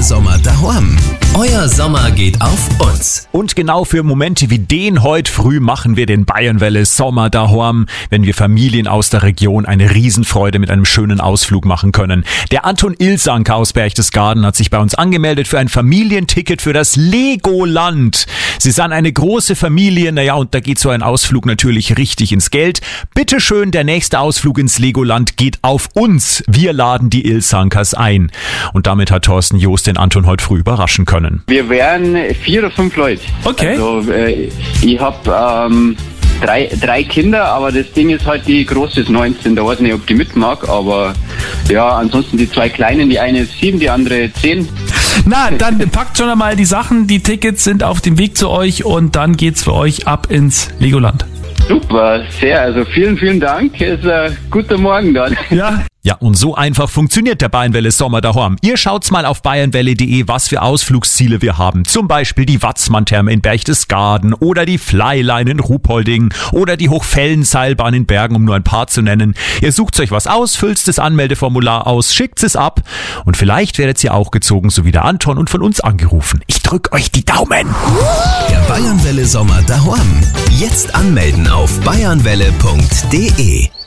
Bayernwelle Sommer daheim. Euer Sommer geht auf uns. Und genau für Momente wie den heute früh machen wir den Bayernwelle Sommer daheim, wenn wir Familien aus der Region eine Riesenfreude mit einem schönen Ausflug machen können. Der Anton Ilsanker aus Berchtesgaden hat sich bei uns angemeldet für ein Familienticket für das Legoland. Sie sind eine große Familie, und da geht so ein Ausflug natürlich richtig ins Geld. Bitteschön, der nächste Ausflug ins Legoland geht auf uns. Wir laden die Ilsankers ein. Und damit hat Thorsten Joost den Anton heute früh überraschen können. Wir wären 4 oder 5 Leute. Okay. Also, ich habe drei Kinder, aber das Ding ist halt, die große ist 19, da weiß ich nicht, ob die mitmag, aber ja, ansonsten die 2 Kleinen, die eine ist 7, die andere 10. Na, dann packt schon einmal die Sachen, die Tickets sind auf dem Weg zu euch und dann geht's für euch ab ins Legoland. Super, also vielen, vielen Dank, ist ein guter Morgen dann. Ja, und so einfach funktioniert der Bayernwelle Sommer daheim. Ihr schaut's mal auf bayernwelle.de, was für Ausflugsziele wir haben. Zum Beispiel die Watzmann-Therme in Berchtesgaden oder die Flyline in Ruhpolding oder die Hochfellenseilbahn in Bergen, um nur ein paar zu nennen. Ihr sucht euch was aus, füllt das Anmeldeformular aus, schickt es ab und vielleicht werdet ihr auch gezogen, so wie der Anton, und von uns angerufen. Ich drück euch die Daumen. Der Bayernwelle Sommer daheim. Jetzt anmelden auf bayernwelle.de.